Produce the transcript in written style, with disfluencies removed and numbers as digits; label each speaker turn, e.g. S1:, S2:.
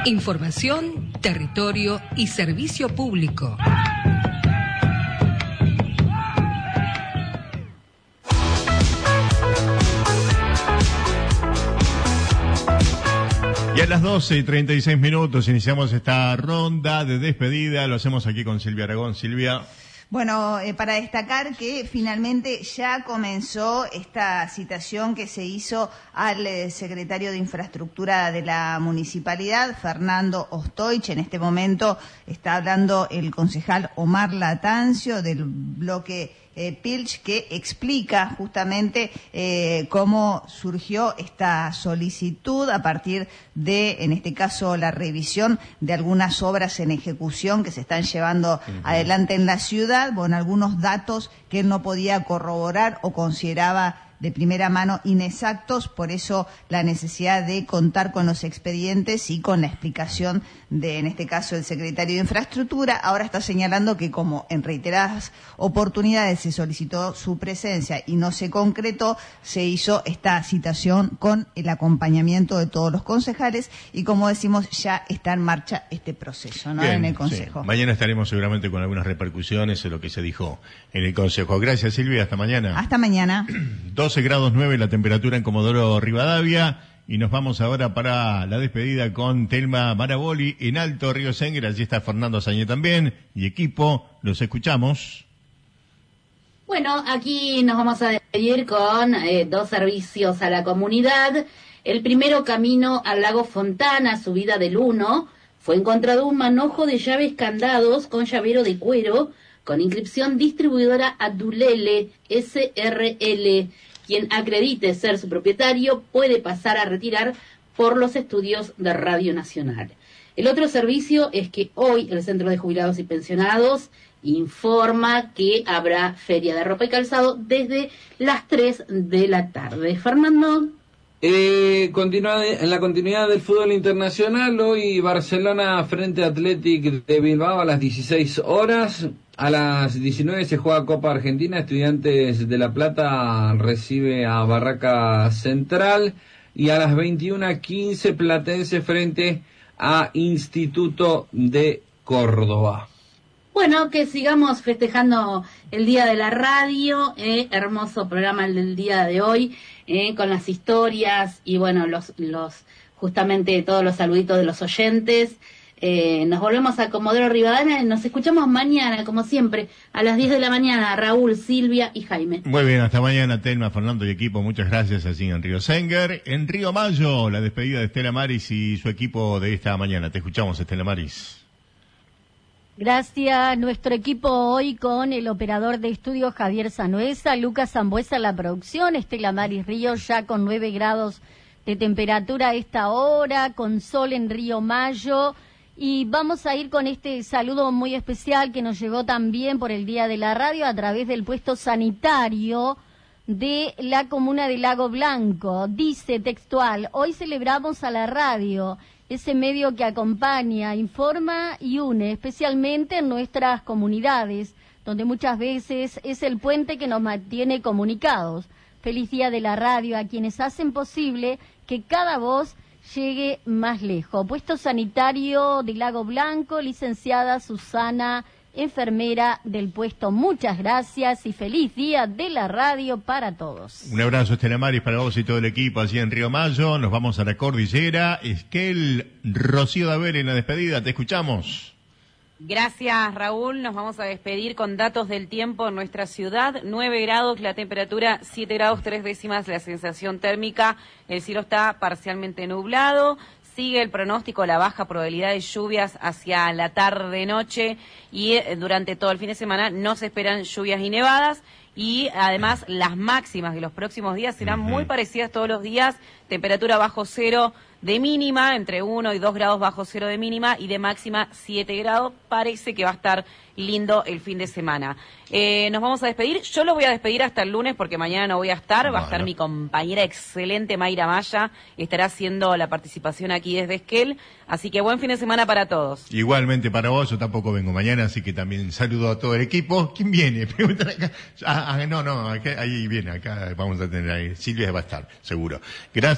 S1: Información, territorio y servicio público.
S2: Y a las 12:36 iniciamos esta ronda de despedida. Lo hacemos aquí con Silvia Aragón. Silvia.
S3: Bueno, para destacar que finalmente ya comenzó esta citación que se hizo al secretario de Infraestructura de la Municipalidad, Fernando Ostoich. En este momento está hablando el concejal Omar Latancio del bloque Pilch, que explica justamente cómo surgió esta solicitud a partir de, en este caso, la revisión de algunas obras en ejecución que se están llevando adelante en la ciudad, bueno, algunos datos que él no podía corroborar o consideraba de primera mano inexactos, por eso la necesidad de contar con los expedientes y con la explicación de, en este caso, el secretario de Infraestructura. Ahora está señalando que como en reiteradas oportunidades se solicitó su presencia y no se concretó, se hizo esta citación con el acompañamiento de todos los concejales y, como decimos, ya está en marcha este proceso, ¿no?
S2: Bien,
S3: en el Consejo.
S2: Sí. Mañana estaremos seguramente con algunas repercusiones de lo que se dijo en el Consejo. Gracias, Silvia. Hasta mañana.
S3: Hasta mañana.
S2: 12 grados 9 la temperatura en Comodoro Rivadavia, y nos vamos ahora para la despedida con Telma Maraboli en Alto Río Senguer. Allí está Fernando Sañé también y equipo, los escuchamos.
S4: Bueno, aquí nos vamos a despedir con dos servicios a la comunidad. El primero, camino al lago Fontana, subida del 1, fue encontrado un manojo de llaves candados con llavero de cuero con inscripción distribuidora Adulele SRL. Quien acredite ser su propietario puede pasar a retirar por los estudios de Radio Nacional. El otro servicio es que hoy el Centro de Jubilados y Pensionados informa que habrá feria de ropa y calzado desde las 3 de la tarde. Fernando.
S5: En la continuidad del fútbol internacional, hoy Barcelona frente a Athletic de Bilbao a las 16 horas. A las 19 se juega Copa Argentina, Estudiantes de La Plata recibe a Barraca Central, y a las 21:15 Platense frente a Instituto de Córdoba.
S4: Bueno, que sigamos festejando el Día de la Radio, hermoso programa el del día de hoy, con las historias y bueno, los justamente todos los saluditos de los oyentes. Nos volvemos a Comodoro Rivadavia, nos escuchamos mañana, como siempre, a las 10 de la mañana, Raúl, Silvia y Jaime.
S2: Muy bien, hasta mañana, Telma, Fernando y equipo, muchas gracias, así en Río Senguer. En Río Mayo, la despedida de Estela Maris y su equipo de esta mañana. Te escuchamos, Estela Maris.
S6: Gracias, nuestro equipo hoy con el operador de estudios Javier Sanuesa, Lucas Zambuesa en la producción, Estela Maris Ríos ya con 9 grados de temperatura a esta hora, con sol en Río Mayo. Y vamos a ir con este saludo muy especial que nos llegó también por el Día de la Radio a través del puesto sanitario de la comuna de Lago Blanco. Dice textual: hoy celebramos a la radio, ese medio que acompaña, informa y une, especialmente en nuestras comunidades, donde muchas veces es el puente que nos mantiene comunicados. Feliz Día de la Radio a quienes hacen posible que cada voz llegue más lejos. Puesto sanitario de Lago Blanco, licenciada Susana, enfermera del puesto. Muchas gracias y feliz Día de la Radio para todos.
S2: Un abrazo, Estela Maris, para vos y todo el equipo allí en Río Mayo. Nos vamos a la cordillera. Esquel, Rocío Daver en la despedida. Te escuchamos.
S7: Gracias, Raúl. Nos vamos a despedir con datos del tiempo en nuestra ciudad. 9 grados la temperatura, 7 grados 3 décimas la sensación térmica. El cielo está parcialmente nublado. Sigue el pronóstico, la baja probabilidad de lluvias hacia la tarde-noche y durante todo el fin de semana no se esperan lluvias y nevadas. Y además las máximas de los próximos días serán muy parecidas todos los días. Temperatura bajo cero de mínima, entre 1 y 2 grados bajo cero de mínima y de máxima 7 grados. Parece que va a estar lindo el fin de semana. Nos vamos a despedir. Yo lo voy a despedir hasta el lunes porque mañana no voy a estar. Va a estar mi compañera excelente Mayra Maya. Estará haciendo la participación aquí desde Esquel. Así que buen fin de semana para todos.
S2: Igualmente para vos. Yo tampoco vengo mañana, así que también saludo a todo el equipo. ¿Quién viene? Preguntan acá. No, acá, ahí viene. Acá vamos a tener ahí. Silvia va a estar, seguro. Gracias.